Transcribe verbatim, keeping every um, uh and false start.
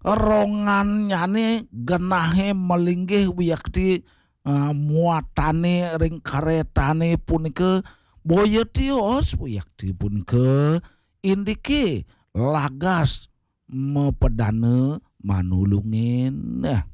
rongan nyane genahe melinggih wiyakti uh, muatane ring karetane punika boyetios wiyakti punika indike lagas mepedane manulungin nah